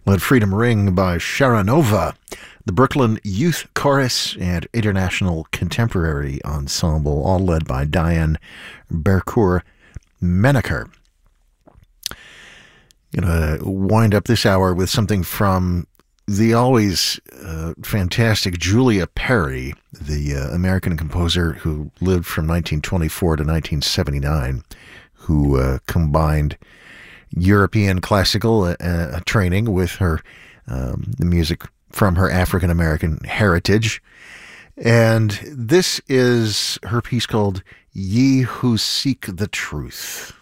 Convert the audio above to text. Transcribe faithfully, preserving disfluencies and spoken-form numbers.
Let Freedom Ring by Sharanova, the Brooklyn Youth Chorus and International Contemporary Ensemble, all led by Diane Bercourt Menaker. Gonna wind up this hour with something from the always uh, fantastic Julia Perry, the uh, American composer who lived from nineteen twenty-four to nineteen seventy-nine, who uh, combined European classical uh, training with her um, the music from her African American heritage. And this is her piece called Ye Who Seek the Truth.